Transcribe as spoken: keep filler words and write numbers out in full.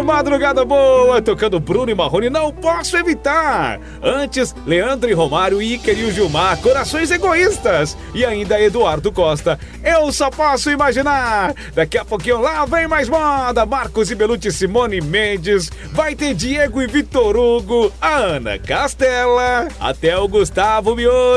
madrugada boa, tocando Bruno e Marrone, não posso evitar. Antes, Leandro e Romário, Iker e o Gilmar, Corações Egoístas. E ainda Eduardo Costa, Eu Só Posso Imaginar. Daqui a pouquinho lá vem mais moda, Marcos e Belucci, Simone Mendes. Vai ter Diego e Vitor Hugo, a Ana Castela, até o Gustavo Mioto.